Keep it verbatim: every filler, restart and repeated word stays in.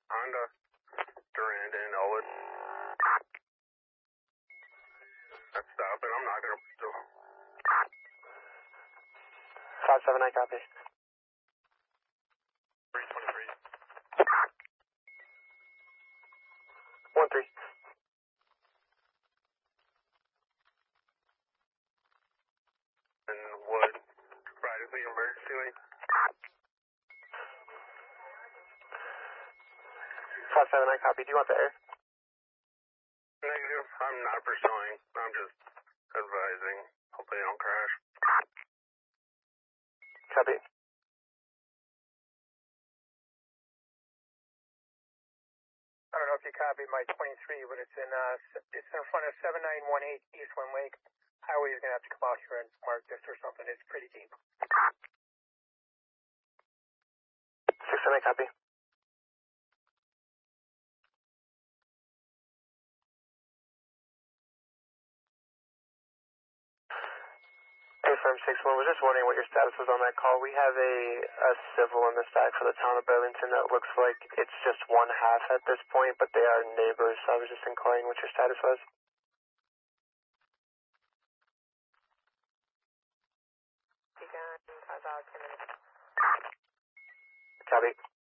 Honda, Durand, and Elwood. That's stopping. I'm not gonna do. five seven nine, copy. three twenty-three. one three. And Wood, provided the emergency lane. five seven nine, copy. Do you want the air? Negative. I'm not pursuing. I'm just advising. Hopefully they don't crash. Copy. I don't know if you copied my twenty-three, but it's in uh, it's in front of seven nine one eight East Wind Lake. Highway is going to have to come out here and mark this or something. It's pretty deep. six seven nine, copy. Affirm six one, was just wondering what your status was on that call. We have a, a civil in the stack for the town of Burlington that looks like it's just one half at this point, but they are neighbors, so I was just inquiring what your status was. Begun about ten minutes. Copy.